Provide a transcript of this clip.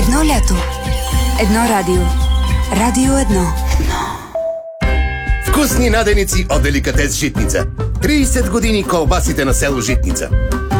Едно лято. Едно радио. Радио Едно. Вкусни наденици от Деликатес Житница. 30 години колбасите на село Житница.